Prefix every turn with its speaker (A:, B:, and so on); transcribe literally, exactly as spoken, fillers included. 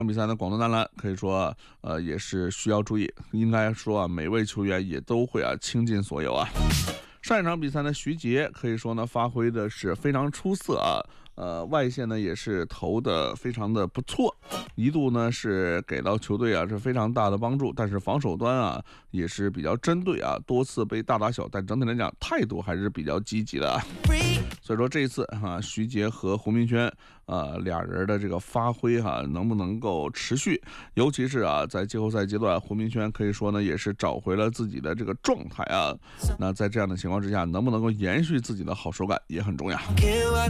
A: 比赛呢，广东男篮可以说，呃，也是需要注意。应该说啊，每位球员也都会啊倾尽所有啊。上一场比赛呢，徐杰可以说呢发挥的是非常出色啊，呃，外线呢也是投的非常的不错，一度呢是给到球队啊是非常大的帮助，但是防守端啊也是比较针对啊，多次被大打小，但整体来讲态度还是比较积极的。所以说这一次哈、啊，徐杰和胡明轩啊俩人的这个发挥哈、啊，能不能够持续？尤其是啊，在季后赛阶段，胡明轩可以说呢也是找回了自己的这个状态啊。那在这样的情况之下，能不能够延续自己的好手感也很重要。